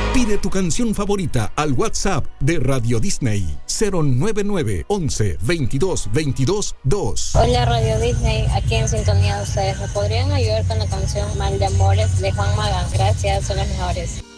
Pide tu canción favorita al WhatsApp de Radio Disney 099 11 22 22 2. Hola Radio Disney, aquí en sintonía de ustedes. ¿Me podrían ayudar con la canción Mal de Amores de Juan Magán? Gracias, son los mejores.